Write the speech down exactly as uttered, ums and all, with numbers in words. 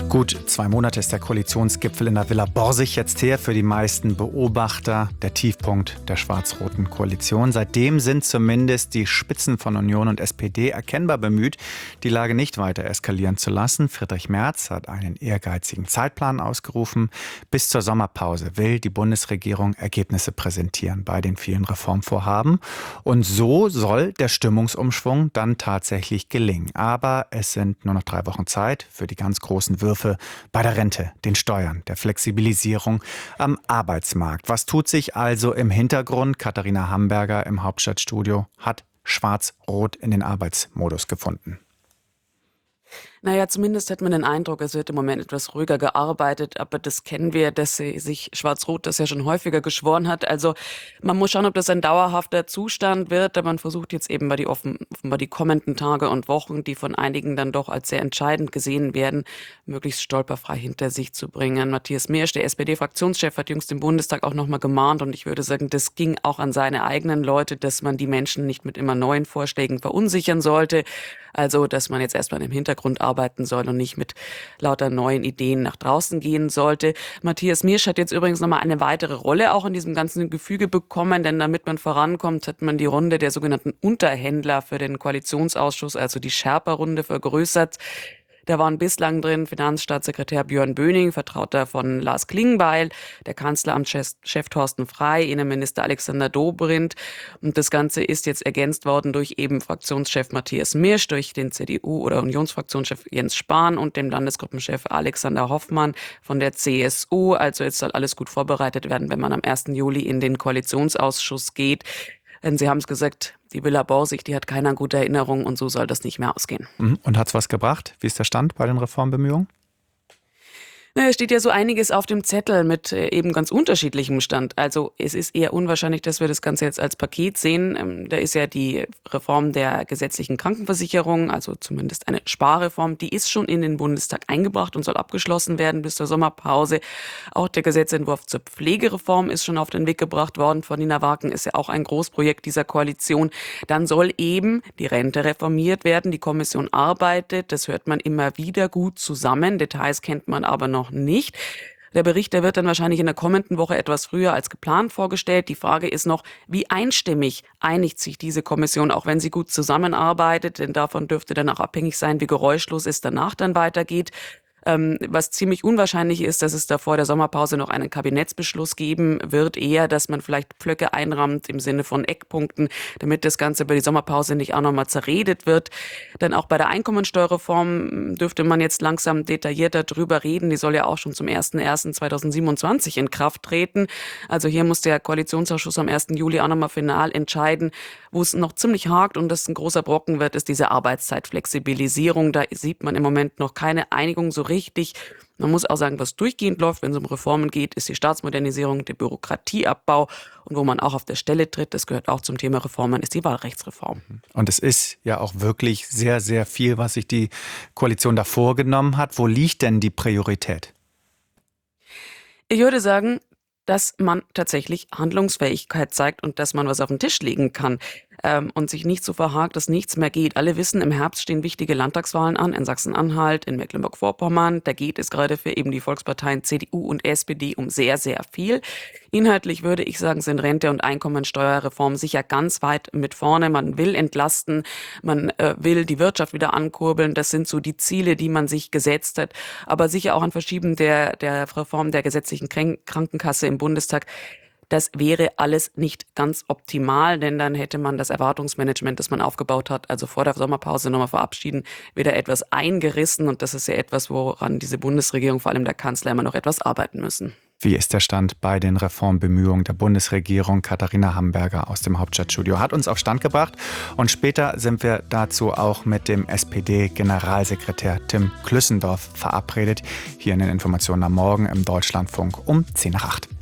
Gut zwei Monate ist der Koalitionsgipfel in der Villa Borsig jetzt her. Für die meisten Beobachter der Tiefpunkt der schwarz-roten Koalition. Seitdem sind zumindest die Spitzen von Union und S P D erkennbar bemüht, die Lage nicht weiter eskalieren zu lassen. Friedrich Merz hat einen ehrgeizigen Zeitplan ausgerufen. Bis zur Sommerpause will die Bundesregierung Ergebnisse präsentieren bei den vielen Reformvorhaben. Und so soll der Stimmungsumschwung dann tatsächlich gelingen. Aber es sind nur noch drei Wochen Zeit für die ganz großen Würfe bei der Rente, den Steuern, der Flexibilisierung am Arbeitsmarkt. Was tut sich also im Hintergrund? Katharina Hamburger im Hauptstadtstudio hat Schwarz-Rot in den Arbeitsmodus gefunden. Naja, zumindest hat man den Eindruck, es wird im Moment etwas ruhiger gearbeitet, aber das kennen wir, dass sie sich Schwarz-Rot das ja schon häufiger geschworen hat. Also man muss schauen, ob das ein dauerhafter Zustand wird, aber man versucht jetzt eben bei die offen, offenbar die kommenden Tage und Wochen, die von einigen dann doch als sehr entscheidend gesehen werden, möglichst stolperfrei hinter sich zu bringen. Matthias Miersch, der S P D-Fraktionschef, hat jüngst im Bundestag auch nochmal gemahnt und ich würde sagen, das ging auch an seine eigenen Leute, dass man die Menschen nicht mit immer neuen Vorschlägen verunsichern sollte. Also, dass man jetzt erstmal im Hintergrund arbeiten soll und nicht mit lauter neuen Ideen nach draußen gehen sollte. Matthias Miersch hat jetzt übrigens nochmal eine weitere Rolle auch in diesem ganzen Gefüge bekommen, denn damit man vorankommt, hat man die Runde der sogenannten Unterhändler für den Koalitionsausschuss, also die Sherpa-Runde, vergrößert. Da waren bislang drin Finanzstaatssekretär Björn Böning, Vertrauter von Lars Klingbeil, der Kanzleramtschef Thorsten Frey, Innenminister Alexander Dobrindt. Und das Ganze ist jetzt ergänzt worden durch eben Fraktionschef Matthias Miersch, durch den C D U- oder Unionsfraktionschef Jens Spahn und dem Landesgruppenchef Alexander Hoffmann von der C S U. Also jetzt soll alles gut vorbereitet werden, wenn man am ersten Juli in den Koalitionsausschuss geht. Denn Sie haben es gesagt, die Villa Borsig, die hat keiner gute Erinnerung und so soll das nicht mehr ausgehen. Und hat es was gebracht? Wie ist der Stand bei den Reformbemühungen? Es steht ja so einiges auf dem Zettel mit äh, eben ganz unterschiedlichem Stand. Also es ist eher unwahrscheinlich, dass wir das Ganze jetzt als Paket sehen. Ähm, da ist ja die Reform der gesetzlichen Krankenversicherung, also zumindest eine Sparreform, die ist schon in den Bundestag eingebracht und soll abgeschlossen werden bis zur Sommerpause. Auch der Gesetzentwurf zur Pflegereform ist schon auf den Weg gebracht worden von Nina Wagen, ist ja auch ein Großprojekt dieser Koalition. Dann soll eben die Rente reformiert werden. Die Kommission arbeitet, das hört man immer wieder gut zusammen. Details kennt man aber noch nicht. Der Bericht, der wird dann wahrscheinlich in der kommenden Woche etwas früher als geplant vorgestellt. Die Frage ist noch, wie einstimmig einigt sich diese Kommission, auch wenn sie gut zusammenarbeitet, denn davon dürfte dann auch abhängig sein, wie geräuschlos es danach dann weitergeht. Ähm, was ziemlich unwahrscheinlich ist, dass es da vor der Sommerpause noch einen Kabinettsbeschluss geben wird, eher, dass man vielleicht Pflöcke einrammt im Sinne von Eckpunkten, damit das Ganze über die Sommerpause nicht auch nochmal zerredet wird. Denn auch bei der Einkommensteuerreform dürfte man jetzt langsam detaillierter drüber reden. Die soll ja auch schon zum ersten ersten zweitausendsiebenundzwanzig in Kraft treten. Also hier muss der Koalitionsausschuss am ersten Juli auch nochmal final entscheiden. Wo es noch ziemlich hakt und das ein großer Brocken wird, ist diese Arbeitszeitflexibilisierung. Da sieht man im Moment noch keine Einigung so richtig. Man muss auch sagen, was durchgehend läuft, wenn es um Reformen geht, ist die Staatsmodernisierung, der Bürokratieabbau. Und wo man auch auf der Stelle tritt, das gehört auch zum Thema Reformen, ist die Wahlrechtsreform. Und es ist ja auch wirklich sehr, sehr viel, was sich die Koalition da vorgenommen hat. Wo liegt denn die Priorität? Ich würde sagen, dass man tatsächlich Handlungsfähigkeit zeigt und dass man was auf den Tisch legen kann ähm, und sich nicht so verhakt, dass nichts mehr geht. Alle wissen, im Herbst stehen wichtige Landtagswahlen an, in Sachsen-Anhalt, in Mecklenburg-Vorpommern. Da geht es gerade für eben die Volksparteien C D U und S P D um sehr, sehr viel. Inhaltlich würde ich sagen, sind Rente- und Einkommensteuerreform sicher ganz weit mit vorne. Man will entlasten, man äh, will die Wirtschaft wieder ankurbeln. Das sind so die Ziele, die man sich gesetzt hat. Aber sicher auch ein Verschieben der, der Reform der gesetzlichen Krankenkasse im Bundestag. Das wäre alles nicht ganz optimal, denn dann hätte man das Erwartungsmanagement, das man aufgebaut hat, also vor der Sommerpause nochmal verabschieden, wieder etwas eingerissen. Und das ist ja etwas, woran diese Bundesregierung, vor allem der Kanzler, immer noch etwas arbeiten müssen. Wie ist der Stand bei den Reformbemühungen der Bundesregierung? Katharina Hamburger aus dem Hauptstadtstudio hat uns auf Stand gebracht. Und später sind wir dazu auch mit dem S P D-Generalsekretär Tim Klüssendorf verabredet. Hier in den Informationen am Morgen im Deutschlandfunk um zehn nach acht.